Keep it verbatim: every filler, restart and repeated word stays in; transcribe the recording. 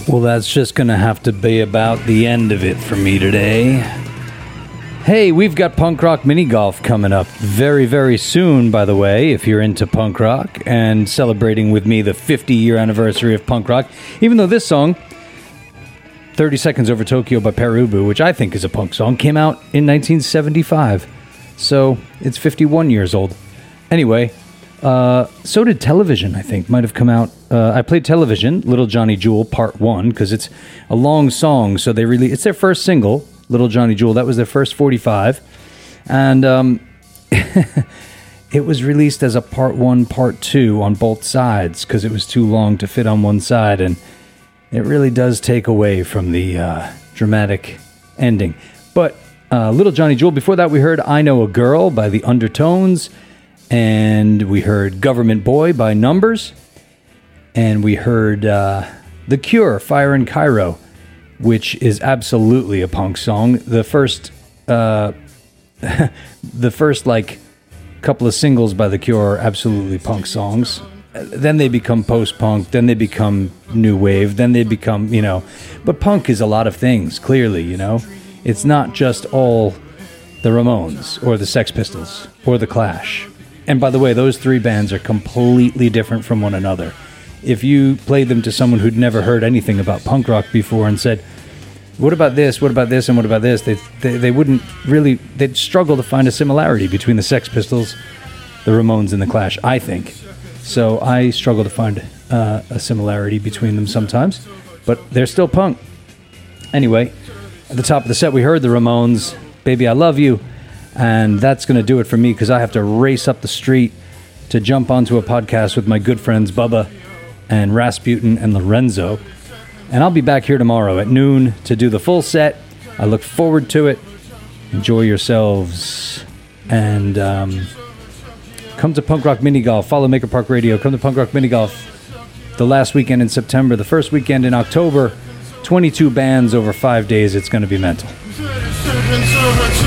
Well, that's just going to have to be about the end of it for me today. Hey, we've got Punk Rock Mini Golf coming up very, very soon, by the way, if you're into punk rock and celebrating with me the fifty-year anniversary of punk rock. Even though this song, thirty Seconds Over Tokyo by Perubu, which I think is a punk song, came out in nineteen seventy-five. So it's fifty-one years old. Anyway, uh, so did Television, I think, might have come out. Uh, I played Television, Little Johnny Jewel, Part one, because it's a long song, so they really, it's their first single, Little Johnny Jewel. That was their first forty-five. And um, it was released as a Part one, Part two on both sides, because it was too long to fit on one side, and it really does take away from the uh, dramatic ending. But uh, Little Johnny Jewel, before that we heard I Know a Girl by the Undertones, and we heard Government Boy by Numbers, and we heard uh, The Cure, Fire in Cairo, which is absolutely a punk song. The first, uh, the first like couple of singles by The Cure are absolutely punk songs. Then they become post-punk, then they become new wave, then they become, you know, but punk is a lot of things, clearly, you know. It's not just all the Ramones or the Sex Pistols or the Clash. And by the way, those three bands are completely different from one another. If you played them to someone who'd never heard anything about punk rock before and said, what about this, what about this, and what about this, they, they, they wouldn't really, they'd struggle to find a similarity between the Sex Pistols, the Ramones, and the Clash, I think. So I struggle to find uh, a similarity between them sometimes, but they're still punk. Anyway, at the top of the set, we heard the Ramones, Baby I Love You, and that's going to do it for me because I have to race up the street to jump onto a podcast with my good friends Bubba and Rasputin and Lorenzo. And I'll be back here tomorrow at noon to do the full set. I look forward to it. Enjoy yourselves. And um, come to Punk Rock Mini Golf. Follow Maker Park Radio. Come to Punk Rock Mini Golf the last weekend in September, the first weekend in October. twenty-two bands over five days. It's going to be mental.